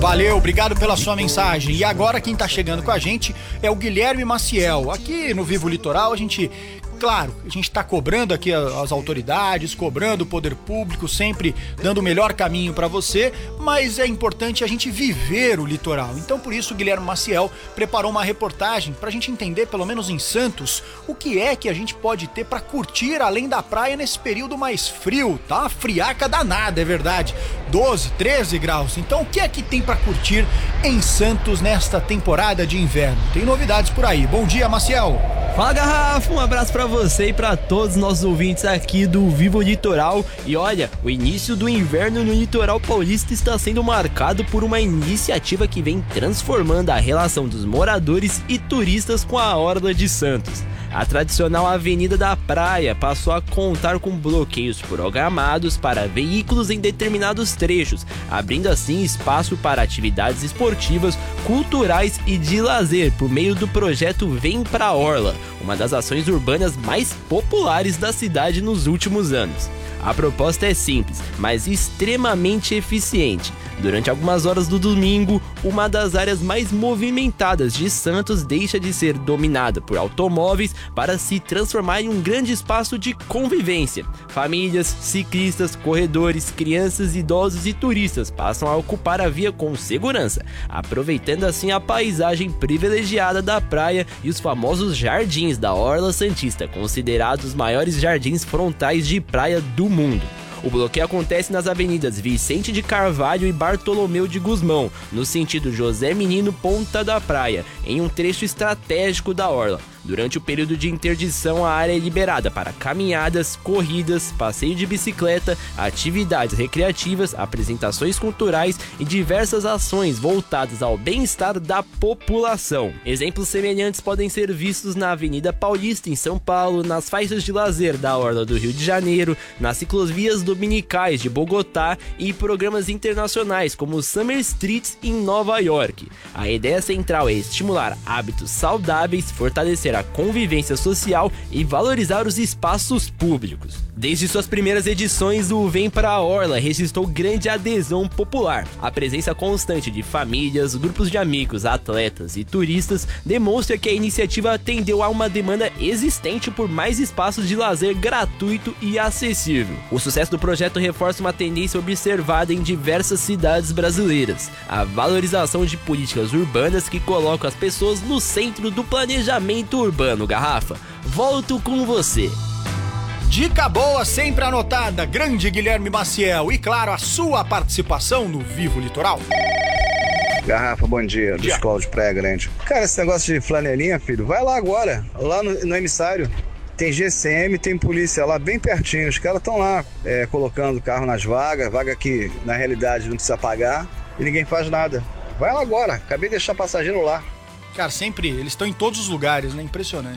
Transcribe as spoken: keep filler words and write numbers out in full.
Valeu, obrigado pela sua mensagem. E agora quem tá chegando com a gente é o Guilherme Maciel. Aqui no Vivo Litoral a gente... Claro, a gente está cobrando aqui as autoridades, cobrando o poder público, sempre dando o melhor caminho para você, mas é importante a gente viver o litoral. Então, por isso, o Guilherme Maciel preparou uma reportagem para a gente entender, pelo menos em Santos, o que é que a gente pode ter para curtir além da praia nesse período mais frio. Tá uma friaca danada, é verdade. doze, treze graus. Então, o que é que tem para curtir em Santos nesta temporada de inverno? Tem novidades por aí. Bom dia, Maciel. Fala, Garrafa, um abraço pra você e pra todos os nossos ouvintes aqui do Vivo Litoral. E olha, o início do inverno no litoral paulista está sendo marcado por uma iniciativa que vem transformando a relação dos moradores e turistas com a Orla de Santos. A tradicional Avenida da Praia passou a contar com bloqueios programados para veículos em determinados trechos, abrindo assim espaço para atividades esportivas, culturais e de lazer por meio do projeto Vem Pra Orla, uma das ações urbanas mais populares da cidade nos últimos anos. A proposta é simples, mas extremamente eficiente. Durante algumas horas do domingo, uma das áreas mais movimentadas de Santos deixa de ser dominada por automóveis para se transformar em um grande espaço de convivência. Famílias, ciclistas, corredores, crianças, idosos e turistas passam a ocupar a via com segurança, aproveitando assim a paisagem privilegiada da praia e os famosos jardins da Orla Santista, considerados os maiores jardins frontais de praia do mundo. O bloqueio acontece nas avenidas Vicente de Carvalho e Bartolomeu de Gusmão, no sentido José Menino Ponta da Praia, em um trecho estratégico da orla. Durante o período de interdição, a área é liberada para caminhadas, corridas, passeio de bicicleta, atividades recreativas, apresentações culturais e diversas ações voltadas ao bem-estar da população. Exemplos semelhantes podem ser vistos na Avenida Paulista, em São Paulo, nas faixas de lazer da Orla do Rio de Janeiro, nas ciclovias dominicais de Bogotá e programas internacionais como o Summer Streets em Nova York. A ideia central é estimular hábitos saudáveis, fortalecer a convivência social e valorizar os espaços públicos. Desde suas primeiras edições, o Vem Pra Orla registrou grande adesão popular. A presença constante de famílias, grupos de amigos, atletas e turistas demonstra que a iniciativa atendeu a uma demanda existente por mais espaços de lazer gratuito e acessível. O sucesso do projeto reforça uma tendência observada em diversas cidades brasileiras: a valorização de políticas urbanas que colocam as pessoas no centro do planejamento urbano. Garrafa, volto com você. Dica boa sempre anotada, grande Guilherme Maciel. E claro, a sua participação no Vivo Litoral. Garrafa, bom dia, dia. dos Cláudio Praia Grande. Cara, esse negócio de flanelinha, filho, vai lá agora, lá no, no emissário. Tem G C M, tem polícia lá bem pertinho. Os caras estão lá é, colocando carro nas vagas, vaga que na realidade não precisa pagar e ninguém faz nada. Vai lá agora, acabei de deixar passageiro lá. Cara, sempre, eles estão em todos os lugares, né? Impressionante.